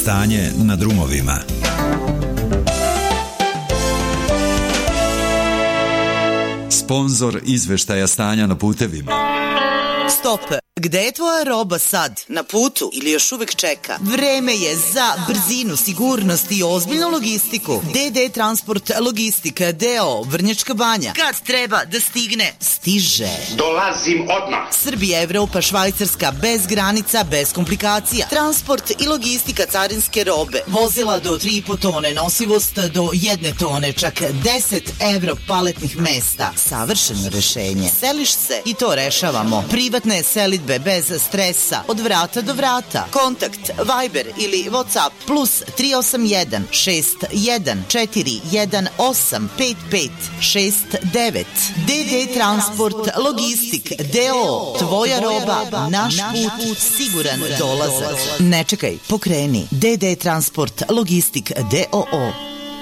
Stanje na drumovima. Sponzor izveštaja stanja na putevima. Stop! Gde je tvoja roba sad? Na putu ili još uvek čeka? Vreme je za brzinu, sigurnost i ozbiljnu logistiku. DD Transport Logistika D.O. Vrnjačka Banja. Kad treba da stigne, stiže. Dolazim odmah. Srbija, Evropa, Švajcarska, bez granica, bez komplikacija. Transport i logistika carinske robe. Vozila do 3,5 tone, nosivost do 1 tone, čak 10 evro paletnih mesta. Savršeno rešenje. Seliš se i to rešavamo. Privatne selidbe bez stresa, od vrata do vrata. Kontakt, Viber ili WhatsApp plus 381 61 418 5569. DD Transport Logistik D.O. Tvoja roba, naš put, siguran dolazak. Ne čekaj, pokreni. DD Transport Logistik D.O.O.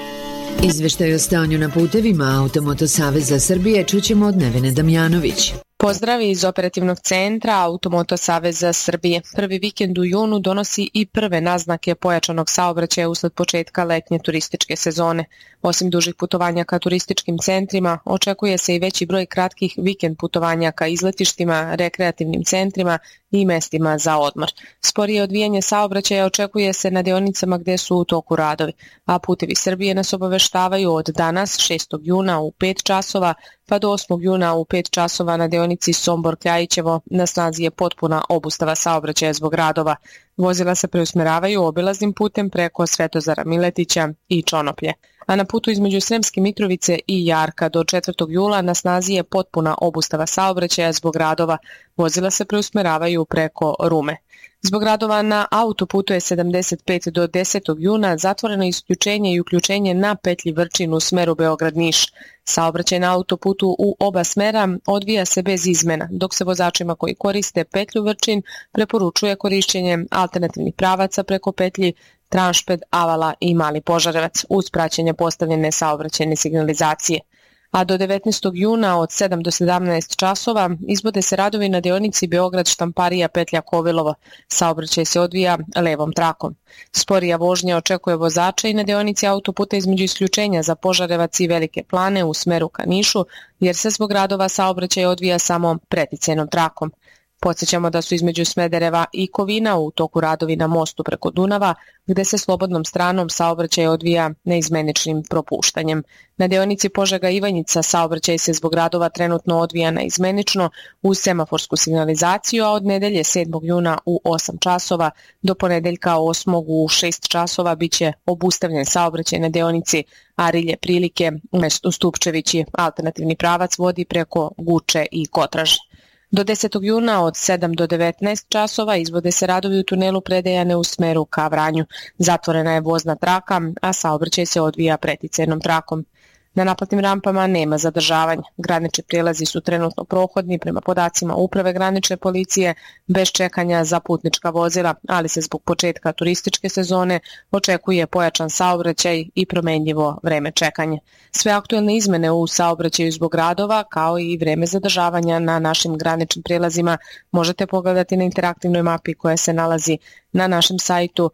Izveštaj o stanju na putevima Automoto Saveza Srbije čućemo od Nevene Damjanović. Pozdravi iz operativnog centra Automoto Saveza Srbije. Prvi vikend u junu donosi i prve naznake pojačanog saobraćaja usled početka letnje turističke sezone. Osim dužih putovanja ka turističkim centrima, očekuje se i veći broj kratkih vikend putovanja ka izletištima, rekreativnim centrima i mestima za odmor. Sporije odvijanje saobraćaja očekuje se na deonicama gde su u toku radovi, a Putevi Srbije nas obaveštavaju od danas 6. juna u 5 časova pa do 8. juna u 5 časova na deonici Sombor-Kljajićevo na snazi je potpuna obustava saobraćaja zbog radova. Vozila se preusmeravaju obilaznim putem preko Svetozara Miletića i Čonoplje. A na putu između Sremske Mitrovice i Jarka do 4. jula na snazi je potpuna obustava saobraćaja zbog radova. Vozila se preusmeravaju preko Rume. Zbog radova na autoputu je 75 do 10. juna zatvoreno isključenje i uključenje na petlji Vrčin u smeru Beograd-Niš. Saobraćaj na autoputu u oba smera odvija se bez izmena, dok se vozačima koji koriste petlju Vrčin preporučuje korišćenje alternativnih pravaca preko petlji Tranšped, Avala i Mali Požarevac uz praćenje postavljene saobraćajne signalizacije. A do 19. juna od 7 do 17 časova izvode se radovi na deonici Beograd-Štamparija petlja Kovilovo. Saobraćaj se odvija levom trakom. Sporija vožnja očekuje vozača i na deonici autoputa između isključenja za Požarevac i Velike Plane u smeru ka Nišu, jer se zbog radova saobraćaj odvija samo preticajnom trakom. Podsjećamo da su između Smedereva i Kovina u toku radovi na mostu preko Dunava, gde se slobodnom stranom saobraćaj odvija neizmeničnim propuštanjem. Na deonici Požega-Ivanjica saobraćaj se zbog radova trenutno odvija neizmenično uz semaforsku signalizaciju, a od nedelje 7. juna u 8 časova do ponedeljka 8. u 6 časova biće obustavljen saobraćaj na deonici Arilje-Prilike umesto Stupčevići. Alternativni pravac vodi preko Guče i Kotraže. Do 10. juna od 7 do 19 časova izvode se radovi u tunelu Predejane u smeru ka Vranju. Zatvorena je vozna traka, a saobraćaj se odvija preticajnom trakom. Na naplatnim rampama nema zadržavanja. Granični prijelazi su trenutno prohodni prema podacima Uprave granične policije bez čekanja za putnička vozila, ali se zbog početka turističke sezone očekuje pojačan saobraćaj i promenljivo vreme čekanja. Sve aktuelne izmene u saobraćaju zbog radova, kao i vreme zadržavanja na našim graničnim prijelazima možete pogledati na interaktivnoj mapi koja se nalazi na našem sajtu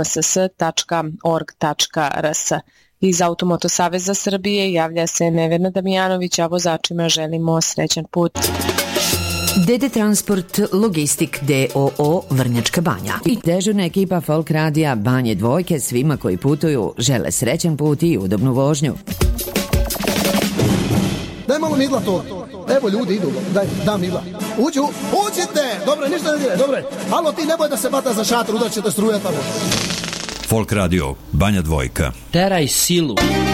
amss.org.rs. Iz Automoto Saveza Srbije javlja se Nevena Damjanović, a vozačima želimo srećan put. DD Transport Logistik D.O.O. Vrnjačka Banja i dežurna ekipa Folk Radija Banje Dvojke svima koji putuju žele srećan put i udobnu vožnju. Daj malo midla to. Evo ljudi idu, dam midla. Uđite! Dobro, ništa ne dire, dobro. Halo, ti nemoj da se bata za šator, udaćete struja tamo. Folk Radio, Banja Dvojka. Teraj silu.